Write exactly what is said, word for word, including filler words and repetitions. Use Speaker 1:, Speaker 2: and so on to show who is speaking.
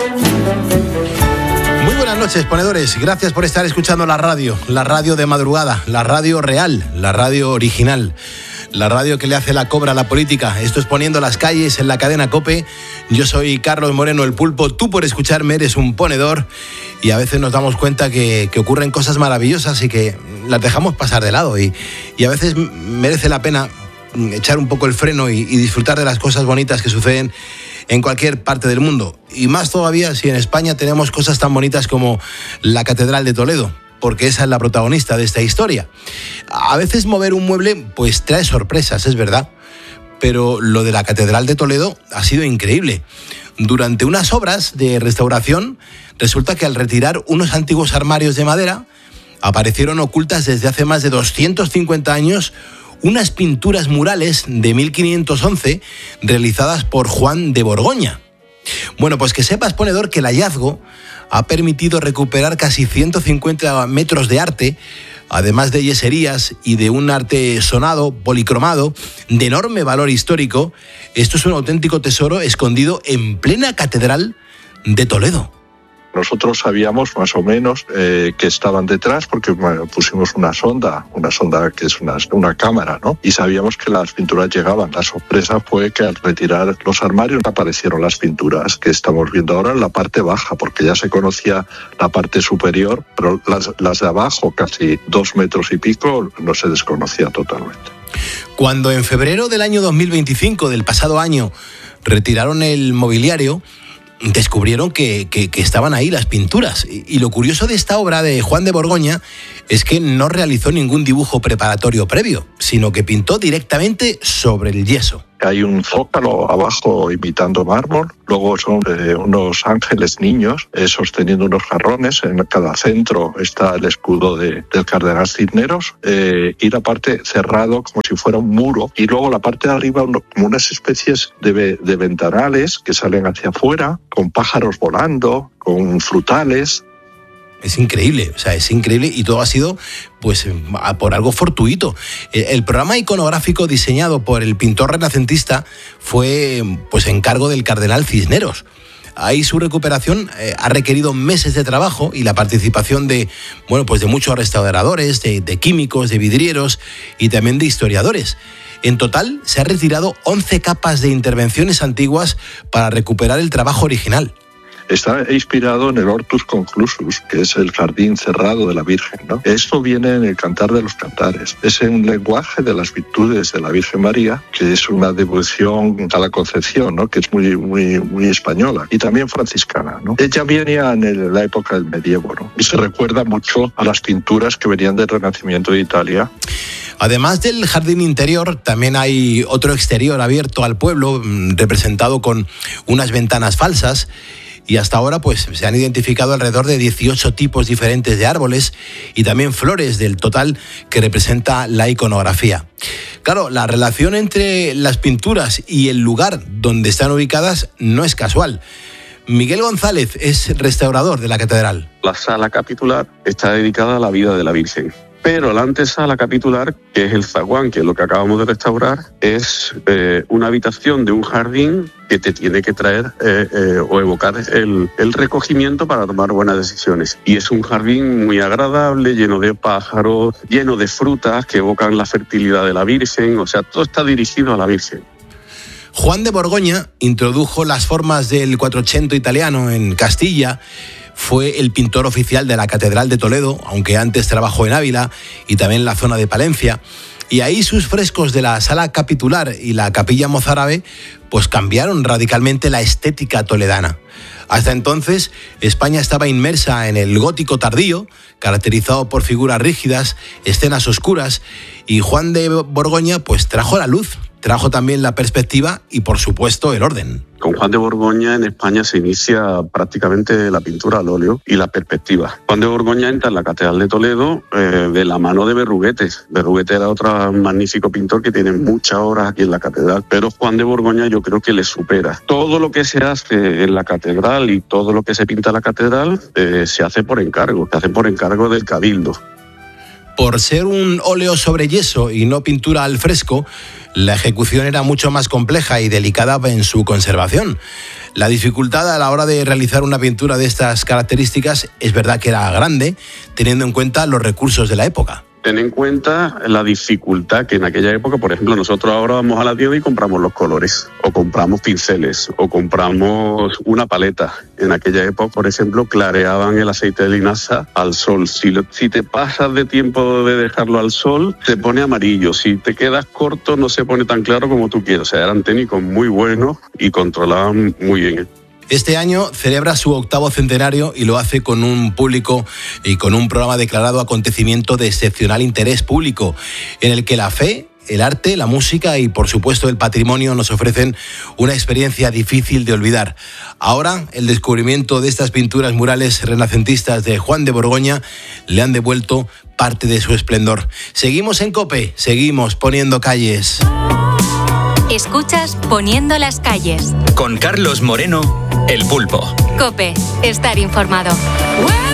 Speaker 1: Muy buenas noches, ponedores. Gracias por estar escuchando la radio, la radio de madrugada, la radio real, la radio original, la radio que le hace la cobra a la política. Esto es Poniendo las Calles en la cadena COPE. Yo soy Carlos Moreno, el Pulpo. Tú, por escucharme, eres un ponedor y a veces nos damos cuenta que, que ocurren cosas maravillosas y que las dejamos pasar de lado. Y, y a veces merece la pena echar un poco el freno y, y disfrutar de las cosas bonitas que suceden en cualquier parte del mundo. Y más todavía si en España tenemos cosas tan bonitas como la Catedral de Toledo, porque esa es la protagonista de esta historia. A veces mover un mueble pues trae sorpresas, es verdad, pero lo de la Catedral de Toledo ha sido increíble. Durante unas obras de restauración, resulta que al retirar unos antiguos armarios de madera, aparecieron ocultas desde hace más de doscientos cincuenta años unas pinturas murales de mil quinientos once realizadas por Juan de Borgoña. Bueno, pues que sepas, ponedor, que el hallazgo ha permitido recuperar casi ciento cincuenta metros de arte, además de yeserías y de un arte sonado, policromado, de enorme valor histórico. Esto es un auténtico tesoro escondido en plena Catedral de Toledo.
Speaker 2: Nosotros sabíamos más o menos eh, que estaban detrás porque bueno, pusimos una sonda, una sonda que es una, una cámara, ¿no? Y sabíamos que las pinturas llegaban. La sorpresa fue que al retirar los armarios aparecieron las pinturas que estamos viendo ahora en la parte baja, porque ya se conocía la parte superior, pero las, las de abajo, casi dos metros y pico, no se desconocía totalmente.
Speaker 1: Cuando en febrero del año dos mil veinticinco, del pasado año, retiraron el mobiliario, descubrieron que, que, que estaban ahí las pinturas. Y, y lo curioso de esta obra de Juan de Borgoña es que no realizó ningún dibujo preparatorio previo, sino que pintó directamente sobre el yeso.
Speaker 2: Hay un zócalo abajo imitando mármol, luego son eh, unos ángeles niños eh, sosteniendo unos jarrones, en cada centro está el escudo de, del cardenal Cisneros, eh, y la parte cerrado como si fuera un muro, y luego la parte de arriba uno, como unas especies de, de ventanales que salen hacia afuera, con pájaros volando, con frutales.
Speaker 1: Es increíble, o sea, es increíble y todo ha sido pues por algo fortuito. El programa iconográfico diseñado por el pintor renacentista fue pues encargo del cardenal Cisneros. Ahí su recuperación eh, ha requerido meses de trabajo y la participación de, bueno, pues de muchos restauradores, de, de químicos, de vidrieros y también de historiadores. En total se han retirado once capas de intervenciones antiguas para recuperar el trabajo original.
Speaker 2: Está inspirado en el Hortus Conclusus, que es el jardín cerrado de la Virgen, ¿no? Esto viene en el Cantar de los Cantares. Es un lenguaje de las virtudes de la Virgen María, que es una devoción a la Concepción, ¿no? Que es muy, muy, muy española y también franciscana, ¿no? Ella venía en el, la época del medievo, ¿no? Y se recuerda mucho a las pinturas que venían del Renacimiento de Italia.
Speaker 1: Además del jardín interior, también hay otro exterior abierto al pueblo, representado con unas ventanas falsas. Y hasta ahora pues se han identificado alrededor de dieciocho tipos diferentes de árboles y también flores del total que representa la iconografía. Claro, la relación entre las pinturas y el lugar donde están ubicadas no es casual. Miguel González es restaurador de la catedral.
Speaker 3: La sala capitular está dedicada a la vida de la Virgen. Pero la antesala capitular, que es el zaguán, que es lo que acabamos de restaurar, es eh, una habitación de un jardín que te tiene que traer eh, eh, o evocar el, el recogimiento para tomar buenas decisiones. Y es un jardín muy agradable, lleno de pájaros, lleno de frutas que evocan la fertilidad de la Virgen. O sea, todo está dirigido a la Virgen.
Speaker 1: Juan de Borgoña introdujo las formas del Quattrocento italiano en Castilla. Fue el pintor oficial de la Catedral de Toledo, aunque antes trabajó en Ávila y también en la zona de Palencia. Y ahí sus frescos de la sala capitular y la capilla mozárabe pues cambiaron radicalmente la estética toledana. Hasta entonces, España estaba inmersa en el gótico tardío, caracterizado por figuras rígidas, escenas oscuras, y Juan de Borgoña pues trajo la luz, trajo también la perspectiva y, por supuesto, el orden.
Speaker 3: Con Juan de Borgoña en España se inicia prácticamente la pintura al óleo y la perspectiva. Juan de Borgoña entra en la Catedral de Toledo eh, de la mano de Berruguetes. Berruguete era otro magnífico pintor que tiene muchas horas aquí en la catedral, pero Juan de Borgoña yo creo que le supera. Todo lo que se hace en la catedral y todo lo que se pinta en la catedral eh, se hace por encargo, se hace por encargo del cabildo.
Speaker 1: Por ser un óleo sobre yeso y no pintura al fresco, la ejecución era mucho más compleja y delicada en su conservación. La dificultad a la hora de realizar una pintura de estas características es verdad que era grande, teniendo en cuenta los recursos de la época.
Speaker 3: Ten en cuenta la dificultad que en aquella época, por ejemplo, nosotros ahora vamos a la tienda y compramos los colores, o compramos pinceles, o compramos una paleta. En aquella época, por ejemplo, clareaban el aceite de linaza al sol. Si, lo, si te pasas de tiempo de dejarlo al sol, te pone amarillo. Si te quedas corto, no se pone tan claro como tú quieres. O sea, eran técnicos muy buenos y controlaban muy bien.
Speaker 1: Este año celebra su octavo centenario y lo hace con un público y con un programa declarado acontecimiento de excepcional interés público, en el que la fe, el arte, la música y, por supuesto, el patrimonio nos ofrecen una experiencia difícil de olvidar. Ahora, el descubrimiento de estas pinturas murales renacentistas de Juan de Borgoña le han devuelto parte de su esplendor. Seguimos en COPE, seguimos poniendo calles.
Speaker 4: Escuchas Poniendo las calles.
Speaker 5: Con Carlos Moreno, El Pulpo.
Speaker 4: COPE, estar informado.